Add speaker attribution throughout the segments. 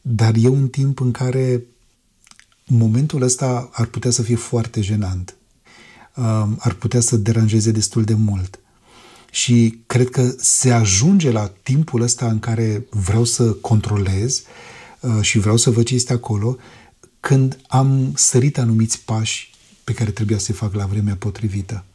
Speaker 1: dar e un timp în care momentul ăsta ar putea să fie foarte jenant. Ar putea să deranjeze destul de mult. Și cred că se ajunge la timpul ăsta în care vreau să controlez și vreau să văd ce este acolo, când am sărit anumiți pași pe care trebuia să-i fac la vremea potrivită.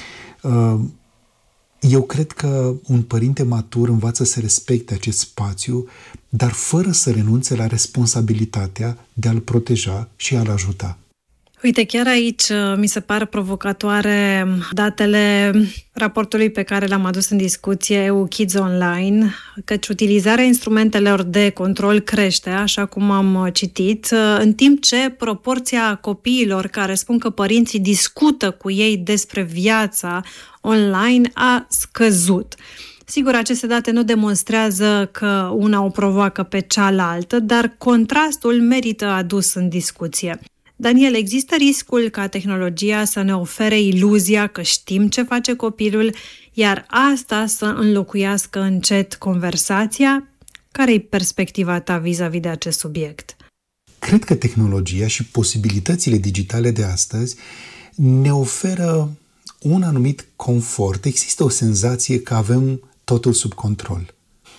Speaker 1: Eu cred că un părinte matur învață să respecte acest spațiu, dar fără să renunțe la responsabilitatea de a-l proteja și a-l ajuta.
Speaker 2: Uite, chiar aici mi se par provocatoare datele raportului pe care l-am adus în discuție EU Kids Online, căci utilizarea instrumentelor de control crește, așa cum am citit, în timp ce proporția copiilor care spun că părinții discută cu ei despre viața online a scăzut. Sigur, aceste date nu demonstrează că una o provoacă pe cealaltă, dar contrastul merită adus în discuție. Daniel, există riscul ca tehnologia să ne ofere iluzia că știm ce face copilul, iar asta să înlocuiască încet conversația? Care-i perspectiva ta vis-a-vis de acest subiect?
Speaker 1: Cred că tehnologia și posibilitățile digitale de astăzi ne oferă un anumit confort. Există o senzație că avem totul sub control.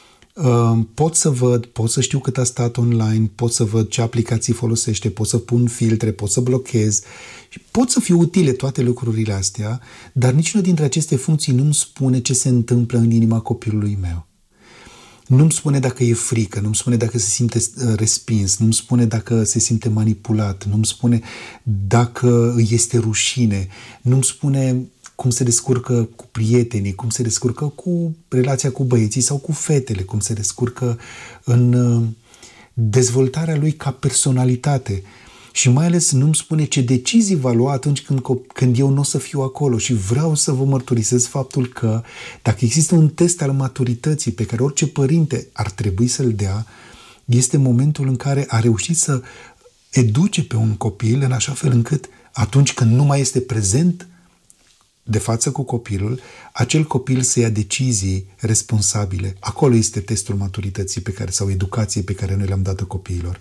Speaker 1: Pot să văd, pot să știu cât a stat online, pot să văd ce aplicații folosește, pot să pun filtre, pot să blochez. Pot să fie utile toate lucrurile astea, dar niciuna dintre aceste funcții nu-mi spune ce se întâmplă în inima copilului meu. Nu-mi spune dacă e frică, nu-mi spune dacă se simte respins, nu-mi spune dacă se simte manipulat, nu-mi spune dacă este rușine, nu-mi spune cum se descurcă cu prietenii, cum se descurcă cu relația cu băieții sau cu fetele, cum se descurcă în dezvoltarea lui ca personalitate. Și mai ales nu-mi spune ce decizii va lua atunci când eu nu o să fiu acolo. Și vreau să vă mărturisesc faptul că dacă există un test al maturității pe care orice părinte ar trebui să-l dea, este momentul în care a reușit să educe pe un copil în așa fel încât atunci când nu mai este prezent de față cu copilul, acel copil să ia decizii responsabile. Acolo este testul maturității sau educației pe care noi le-am dat copiilor.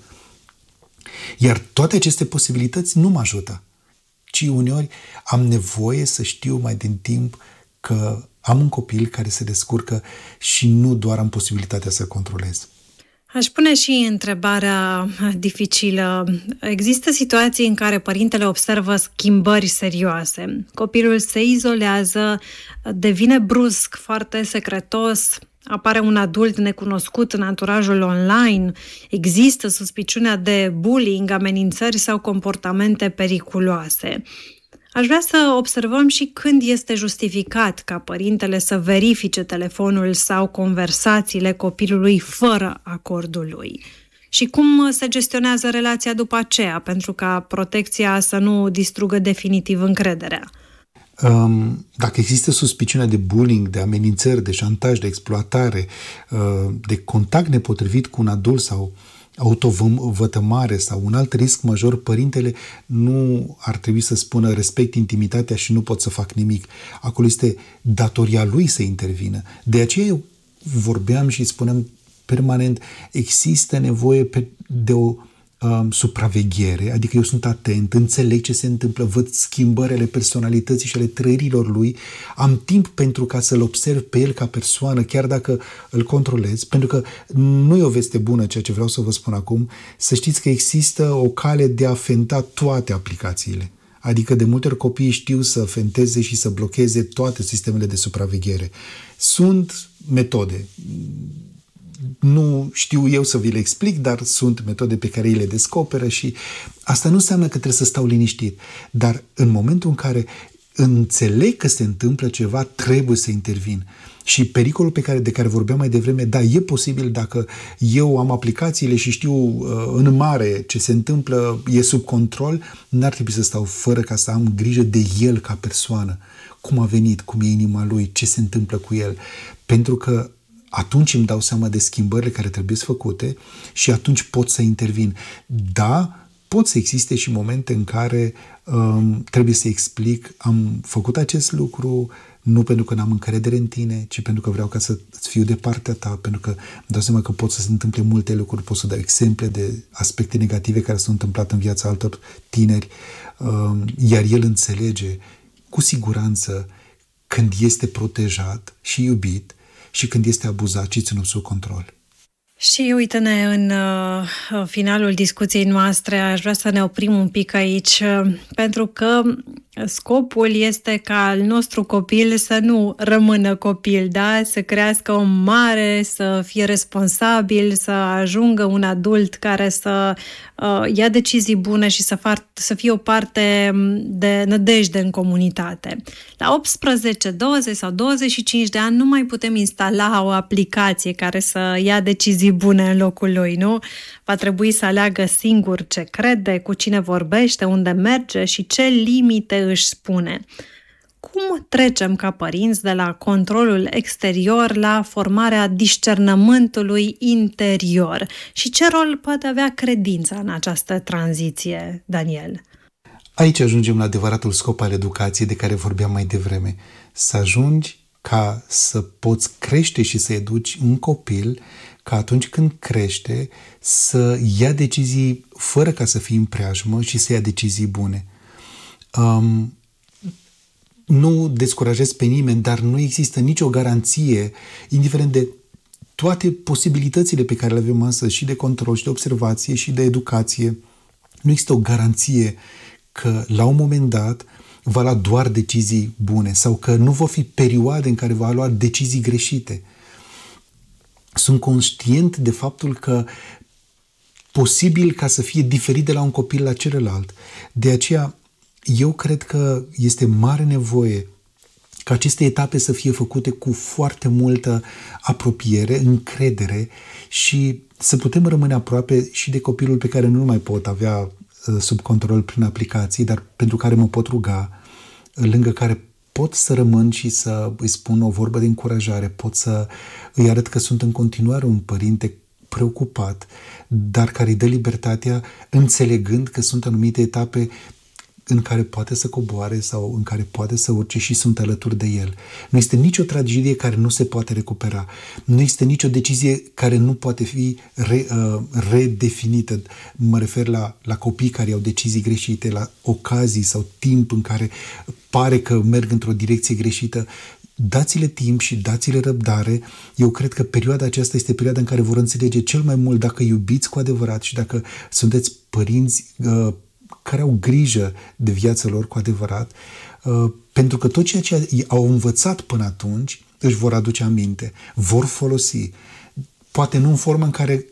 Speaker 1: Iar toate aceste posibilități nu mă ajută, ci uneori am nevoie să știu mai din timp că am un copil care se descurcă și nu doar am posibilitatea să controlez.
Speaker 2: Aș pune și întrebarea dificilă. Există situații în care părintele observă schimbări serioase. Copilul se izolează, devine brusc, foarte secretos, apare un adult necunoscut în anturajul online, există suspiciunea de bullying, amenințări sau comportamente periculoase. Aș vrea să observăm și când este justificat ca părintele să verifice telefonul sau conversațiile copilului fără acordul lui. Și cum se gestionează relația după aceea, pentru ca protecția să nu distrugă definitiv încrederea.
Speaker 1: Dacă există suspiciunea de bullying, de amenințări, de șantaj, de exploatare, de contact nepotrivit cu un adult sau autovătămare sau un alt risc major, părintele nu ar trebui să spună respect intimitatea și nu pot să fac nimic. Acolo este datoria lui să intervină. De aceea eu vorbeam și spuneam permanent, există nevoie de o supraveghere, adică eu sunt atent, înțeleg ce se întâmplă, văd schimbări ale personalității și ale trăirilor lui, am timp pentru ca să-l observ pe el ca persoană, chiar dacă îl controlez, pentru că nu e o veste bună ceea ce vreau să vă spun acum, să știți că există o cale de a fenta toate aplicațiile. Adică de multe ori copiii știu să fenteze și să blocheze toate sistemele de supraveghere. Sunt metode. Nu știu eu să vi le explic, dar sunt metode pe care ei le descoperă și asta nu înseamnă că trebuie să stau liniștit. Dar în momentul în care înțeleg că se întâmplă ceva, trebuie să intervin. Și pericolul de care vorbeam mai devreme, da, e posibil dacă eu am aplicațiile și știu în mare ce se întâmplă, e sub control, n-ar trebui să stau fără ca să am grijă de el ca persoană. Cum a venit, cum e inima lui, ce se întâmplă cu el. Pentru că atunci îmi dau seama de schimbările care trebuie făcute și atunci pot să intervin. Da, pot să existe și momente în care trebuie să explic, am făcut acest lucru, Nu pentru că n-am încredere în tine, ci pentru că vreau ca să fiu de partea ta, pentru că îmi dau seama că pot să se întâmple multe lucruri, pot să dau exemple de aspecte negative care s-au întâmplat în viața altor tineri, iar el înțelege cu siguranță când este protejat și iubit și când este abuzat și ținut sub control.
Speaker 2: Și uite-ne, în finalul discuției noastre, aș vrea să ne oprim un pic aici, pentru că scopul este ca al nostru copil să nu rămână copil, da? Să crească om mare, să fie responsabil, să ajungă un adult care să ia decizii bune și să fie o parte de nădejde în comunitate. La 18, 20 sau 25 de ani nu mai putem instala o aplicație care să ia decizii bune în locul lui, nu? Va trebui să aleagă singur ce crede, cu cine vorbește, unde merge și ce limite își spune. Cum trecem ca părinți de la controlul exterior la formarea discernământului interior? Și ce rol poate avea credința în această tranziție, Daniel?
Speaker 1: Aici ajungem la adevăratul scop al educației de care vorbeam mai devreme. Să ajungi ca să poți crește și să educi un copil ca atunci când crește să ia decizii fără ca să fie în preajmă și să ia decizii bune. Nu descurajez pe nimeni, dar nu există nicio garanție, indiferent de toate posibilitățile pe care le avem astăzi, și de control, și de observație, și de educație. Nu există o garanție că la un moment dat va lua doar decizii bune sau că nu vor fi perioade în care va lua decizii greșite. Sunt conștient de faptul că posibil ca să fie diferit de la un copil la celălalt. De aceea, eu cred că este mare nevoie ca aceste etape să fie făcute cu foarte multă apropiere, încredere și să putem rămâne aproape și de copilul pe care nu mai pot avea sub control prin aplicații, dar pentru care mă pot ruga, lângă care pot să rămân și să îi spun o vorbă de încurajare, pot să îi arăt că sunt în continuare un părinte preocupat, dar care îi dă libertatea înțelegând că sunt anumite etape în care poate să coboare sau în care poate să urce și sunt alături de el. Nu este nicio tragedie care nu se poate recupera. Nu este nicio decizie care nu poate fi redefinită. Mă refer la copii care au decizii greșite, la ocazii sau timp în care pare că merg într-o direcție greșită. Dați-le timp și dați-le răbdare. Eu cred că perioada aceasta este perioada în care vor înțelege cel mai mult dacă iubiți cu adevărat și dacă sunteți părinți care au grijă de viața lor cu adevărat, pentru că tot ceea ce au învățat până atunci își vor aduce aminte, vor folosi. Poate nu în forma în care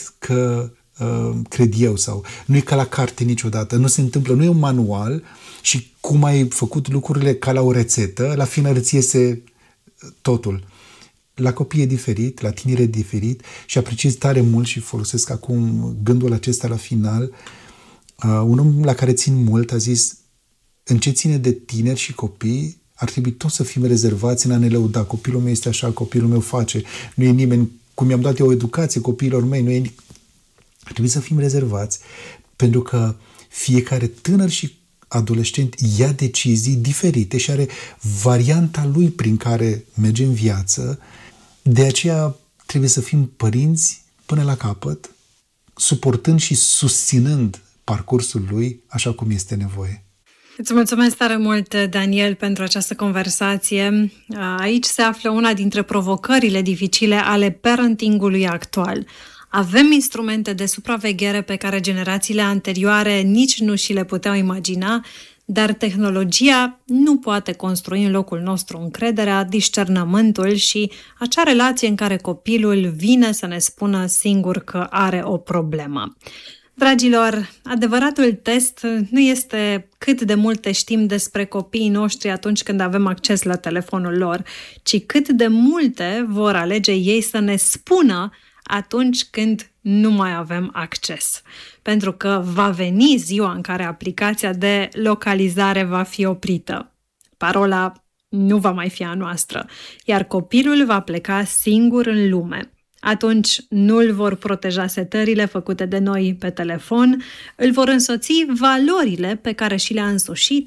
Speaker 1: cred eu sau nu e ca la carte niciodată, nu se întâmplă, nu e un manual și cum ai făcut lucrurile ca la o rețetă, la final îți iese totul. La copii e diferit, la tineri e diferit și apreciez tare mult și folosesc acum gândul acesta la final. Un om la care țin mult a zis: în ce ține de tineri și copii, ar trebui toți să fim rezervați în a ne lăuda. Copilul meu este așa, copilul meu face, nu e nimeni, cum i-am dat eu o educație copiilor mei, nu e nimeni. Ar trebui să fim rezervați, pentru că fiecare tânăr și adolescent ia decizii diferite și are varianta lui prin care merge în viață. De aceea trebuie să fim părinți până la capăt, suportând și susținând parcursul lui așa cum este nevoie.
Speaker 2: Îți mulțumesc tare mult, Daniel, pentru această conversație. Aici se află una dintre provocările dificile ale parentingului actual. Avem instrumente de supraveghere pe care generațiile anterioare nici nu și le puteau imagina, dar tehnologia nu poate construi în locul nostru încrederea, discernământul și acea relație în care copilul vine să ne spună singur că are o problemă. Dragilor, adevăratul test nu este cât de multe știm despre copiii noștri atunci când avem acces la telefonul lor, ci cât de multe vor alege ei să ne spună atunci când nu mai avem acces. Pentru că va veni ziua în care aplicația de localizare va fi oprită. Parola nu va mai fi a noastră, iar copilul va pleca singur în lume. Atunci nu îl vor proteja setările făcute de noi pe telefon, îl vor însoți valorile pe care și le-a însușit,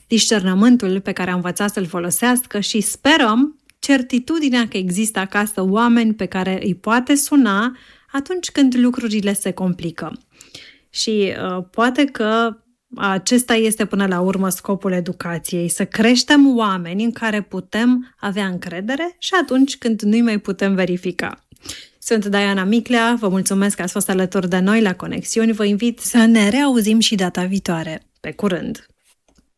Speaker 2: discernământul pe care a învățat să-l folosească și sperăm certitudinea că există acasă oameni pe care îi poate suna atunci când lucrurile se complică. Și poate că acesta este până la urmă scopul educației, să creștem oameni în care putem avea încredere și atunci când nu-i mai putem verifica. Sunt Diana Miclea, vă mulțumesc că ați fost alături de noi la Conexiuni, vă invit să ne reauzim și data viitoare. Pe curând!